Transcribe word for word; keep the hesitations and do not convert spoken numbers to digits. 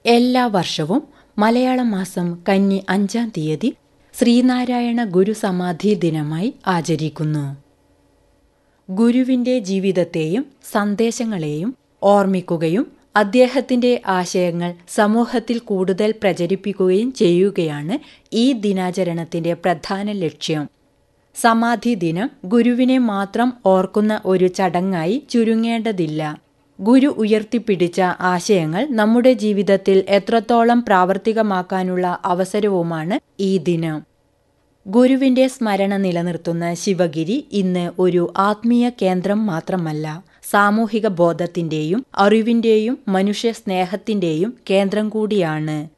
എല്ലാ വർഷവും മലയാള മാസം കന്നി അഞ്ചാം തീയതി ശ്രീനാരായണ ഗുരു സമാധി ദിനമായി ആചരിക്കുന്നു. ഗുരുവിന്റെ ജീവിതത്തെയും സന്ദേശങ്ങളെയും ഓർമ്മിക്കുകയും അദ്ദേഹത്തിന്റെ ആശയങ്ങൾ സമൂഹത്തിൽ കൂടുതൽ പ്രചരിപ്പിക്കുകയും ചെയ്യുകയാണ് ഈ ദിനാചരണത്തിന്റെ പ്രധാന ലക്ഷ്യം. സമാധി ദിനം ഗുരുവിനെ മാത്രം ഓർക്കുന്ന ഒരു ചടങ്ങായി ചുരുങ്ങേണ്ടതില്ല. ഗുരു ഉയർത്തിപ്പിടിച്ച ആശയങ്ങൾ നമ്മുടെ ജീവിതത്തിൽ എത്രത്തോളം പ്രാവർത്തികമാക്കാനുള്ള അവസരവുമാണ് ഈ ദിനം. ഗുരുവിന്റെ സ്മരണ നിലനിർത്തുന്ന ശിവഗിരി ഇന്ന് ഒരു ആത്മീയ കേന്ദ്രം മാത്രമല്ല, സാമൂഹിക ബോധത്തിന്റെയും അറിവിന്റെയും മനുഷ്യ സ്നേഹത്തിന്റെയും കേന്ദ്രം കൂടിയാണ്.